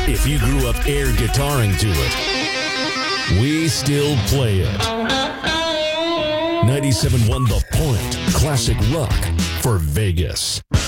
If you grew up air guitaring to it, we still play it. 97.1 The Point, classic rock for Vegas.